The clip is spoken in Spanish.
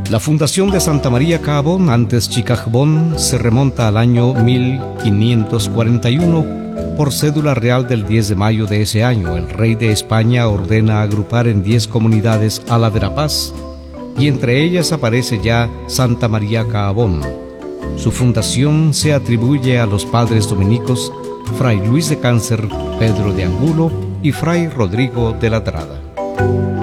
La fundación de Santa María Caabón, antes Chicajbón, se remonta al año 1541. Por cédula real del 10 de mayo de ese año, el rey de España ordena agrupar en 10 comunidades a la Verapaz, y entre ellas aparece ya Santa María Caabón. Su fundación se atribuye a los padres dominicos Fray Luis de Cáncer, Pedro de Angulo y Fray Rodrigo de Latrada.